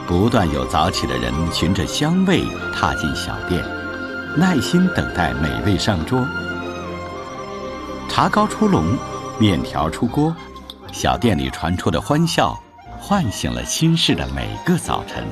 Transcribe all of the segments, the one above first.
不断有早起的人循着香味踏进小店，耐心等待美味上桌。茶糕出笼，面条出锅，小店里传出的欢笑唤醒了新市的每个早晨。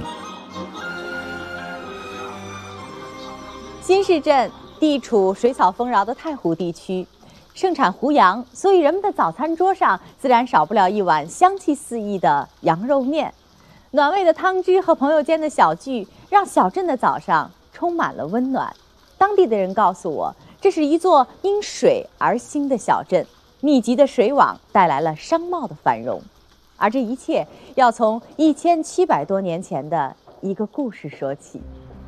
新市镇地处水草丰饶的太湖地区，盛产湖羊，所以人们的早餐桌上自然少不了一碗香气四溢的羊肉面。暖胃的汤汁和朋友间的小聚，让小镇的早上充满了温暖。当地的人告诉我，这是一座因水而兴的小镇，密集的水网带来了商贸的繁荣。而这一切要从1700多年前的一个故事说起。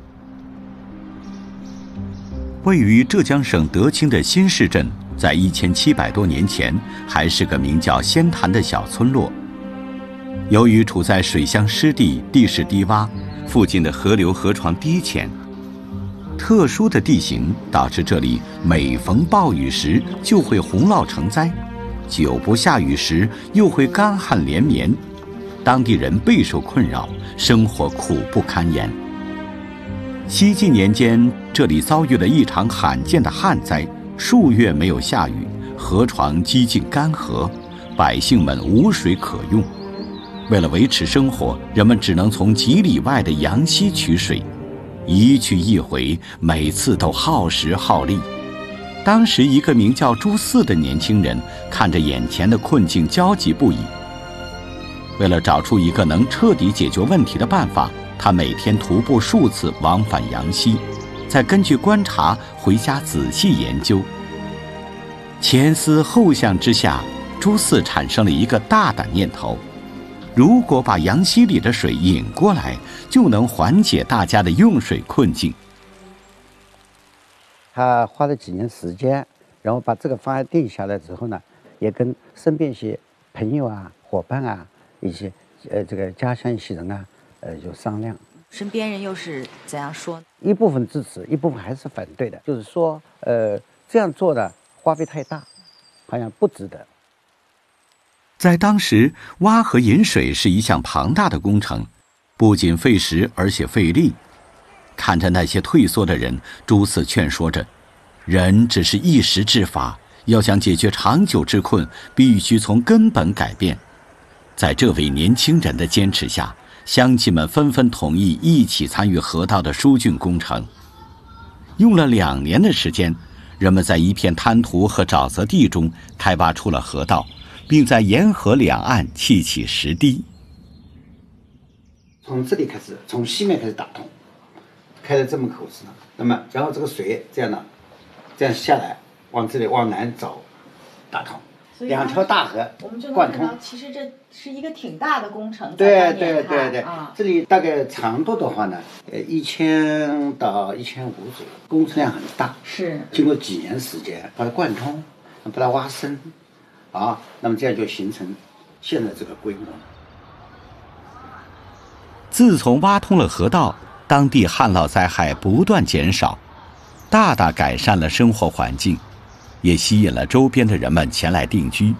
位于浙江省德清的新市镇，在1700多年前还是个名叫仙潭的小村落。由于处在水乡湿地，地势低洼，附近的河流河床低浅，特殊的地形导致这里每逢暴雨时就会洪涝成灾，久不下雨时又会干旱连绵，当地人备受困扰，生活苦不堪言。西晋年间，这里遭遇了一场罕见的旱灾，数月没有下雨，河床几近干涸，百姓们无水可用。为了维持生活，人们只能从几里外的阳溪取水，一去一回，每次都耗时耗力。当时一个名叫朱四的年轻人看着眼前的困境，焦急不已。为了找出一个能彻底解决问题的办法，他每天徒步数次往返阳溪，再根据观察回家仔细研究。前思后想之下，朱四产生了一个大胆念头：如果把阳溪里的水引过来，就能缓解大家的用水困境。 他花了几年时间，然后把这个方案定下来之后呢，也跟身边一些朋友啊、伙伴啊、一些这个家乡一些人啊，有商量。 身边人又是怎样说呢？ 一部分支持，一部分还是反对的，就是说，这样做的花费太大，好像不值得。 在当时，挖河引水是一项庞大的工程，不仅费时，而且费力。看着那些退缩的人，朱四劝说着：人只是一时之法，要想解决长久之困，必须从根本改变。在这位年轻人的坚持下，乡亲们纷纷同意一起参与河道的疏浚工程。用了2年的时间，人们在一片滩涂和沼泽地中开挖出了河道，并在沿河两岸砌起石堤。 从这里开始，从西面开始打通，开了这么口子呢。那么，然后这个水这样的，这样下来，往这里往南走，打通。2条大河我们就能贯通看到，其实这是一个挺大的工程。 对啊， 这里大概长度的话呢，1000到1500左右，工程量很大。 是经过几年时间把它贯通，把它挖深，啊，那么这样就形成现在这个规模。 自从挖通了河道，当地旱涝灾害不断减少，大大改善了生活环境，也吸引了周边的人们前来定居。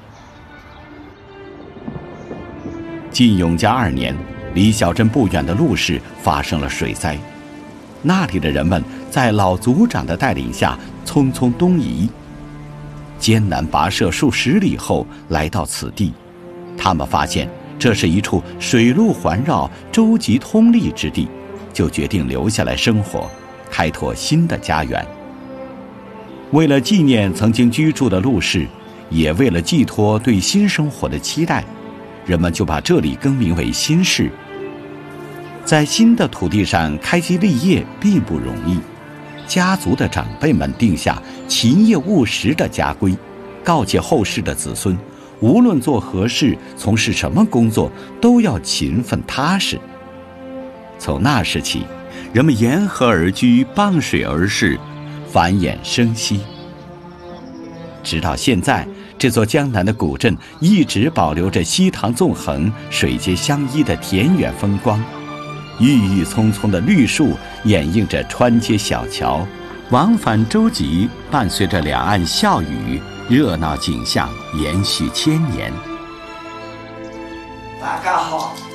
晋永嘉2年，离小镇不远的陆氏发生了水灾，那里的人们在老族长的带领下匆匆东移，艰难跋涉数十里后来到此地，他们发现这是一处水陆环绕、舟楫通利之地，就决定留下来生活，开拓新的家园。为了纪念曾经居住的陆氏，也为了寄托对新生活的期待，人们就把这里更名为新市。在新的土地上开基立业并不容易，家族的长辈们定下勤业务实的家规，告诫后世的子孙，无论做何事，从事什么工作，都要勤奋踏实。从那时起，人们沿河而居，傍水而市，繁衍生息。直到现在，这座江南的古镇一直保留着溪塘纵横、水街相依的田园风光，郁郁葱葱的绿树掩映着穿街小桥，往返舟楫伴随着两岸笑语，热闹景象延续千年。 大家好。